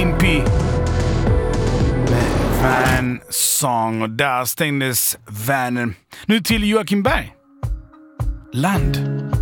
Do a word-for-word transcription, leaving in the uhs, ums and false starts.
Impy med Van Song. Och där stängdes vanen. Nu till Joakim Berg. Land.